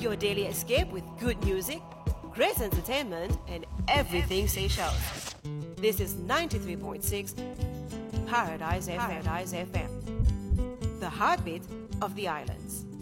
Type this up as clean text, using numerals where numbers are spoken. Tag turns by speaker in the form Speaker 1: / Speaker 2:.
Speaker 1: Your daily escape with good music, great entertainment, and everything Seychelles. This is 93.6 Paradise FM. The heartbeat of the islands.